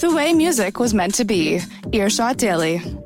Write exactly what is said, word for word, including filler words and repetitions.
The way music was meant to be. Earshot Daily.